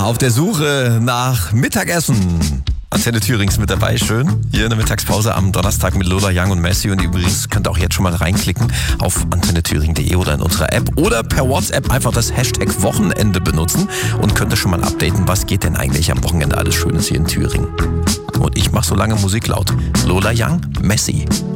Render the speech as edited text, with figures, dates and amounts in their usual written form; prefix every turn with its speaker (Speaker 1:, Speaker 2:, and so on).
Speaker 1: auf der Suche nach Mittagessen. Antenne Thürings mit dabei, schön. Hier in der Mittagspause am Donnerstag mit Lola Young und Messi. Und übrigens könnt ihr auch jetzt schon mal reinklicken auf antennethüring.de oder in unserer App oder per WhatsApp einfach das Hashtag Wochenende benutzen und könnt ihr schon mal updaten, was geht denn eigentlich am Wochenende alles Schönes hier in Thüringen. Und ich mache so lange Musik laut. Lola Young, Messi.